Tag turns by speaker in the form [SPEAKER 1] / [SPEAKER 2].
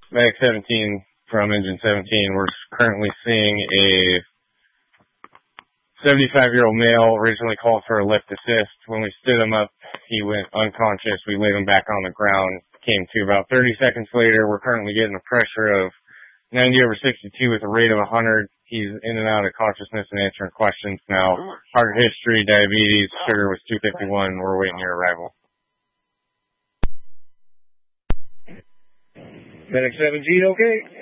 [SPEAKER 1] Medic 17 from Engine 17. We're currently seeing a 75-year-old male, originally called for a lift assist. When we stood him up, he went unconscious. We laid him back on the ground. Came to about 30 seconds later. We're currently getting a pressure of 90/62 with a rate of 100. He's in and out of consciousness and answering questions now. Heart history, diabetes, sugar was 251. We're waiting your arrival.
[SPEAKER 2] Medic 17, okay.